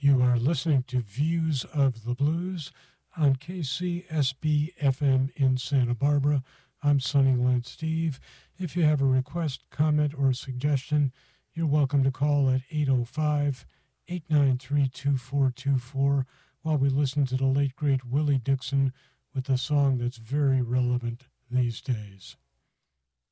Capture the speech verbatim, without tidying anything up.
You are listening to Views of the Blues on K C S B F M in Santa Barbara. I'm Sunnyland Steve. If you have a request, comment, or suggestion, you're welcome to call at eight oh five, eight nine three, two four two four while we listen to the late, great Willie Dixon with a song that's very relevant these days.